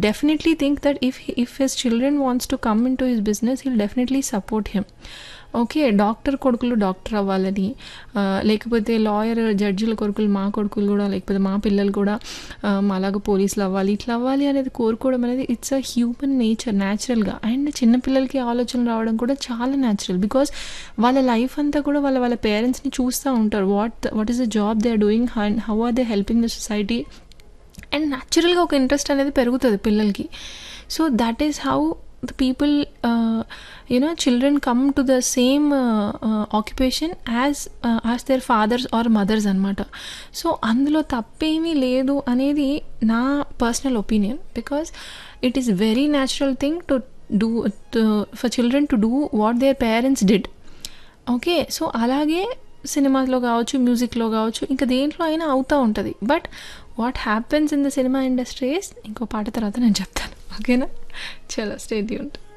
definitely think that if his children wants to come into his business, he'll definitely support him. Okay, doctor కొడుకులు doctor అవ్వాలని, లేకపోతే lawyer జడ్జిల కొడుకులు మా కొడుకులు కూడా, లేకపోతే మా పిల్లలు కూడా మాలాగా పోలీసులు అవ్వాలి, ఇట్లా అవ్వాలి అనేది కోరుకోవడం అనేది ఇట్స్ అ హ్యూమన్ నేచర్, న్యాచురల్గా. అండ్ చిన్నపిల్లలకి ఆలోచనలు రావడం కూడా చాలా న్యాచురల్, బికాస్ వాళ్ళ లైఫ్ అంతా కూడా వాళ్ళ పేరెంట్స్ని చూస్తూ ఉంటారు. What is the job they are doing, how are they helping the society, and న్యాచురల్గా ఒక ఇంట్రెస్ట్ అనేది పెరుగుతుంది పిల్లలకి. So that is how the people, children come to the same occupation as their fathers or mothers అన్నమాట. So అందులో తప్పేమీ లేదు అనేది నా personal opinion, because it is very natural thing to do for children to do what their parents did. Okay, so అలాగే సినిమాలో కావచ్చు, మ్యూజిక్లో కావచ్చు, ఇంకా దేంట్లో అయినా అవుతూ ఉంటుంది. But what happens in the cinema industry ఇంకో పాట తర్వాత నేను చెప్తాను. ఓకేనా? చలో, స్టే ట్యూన్డ్.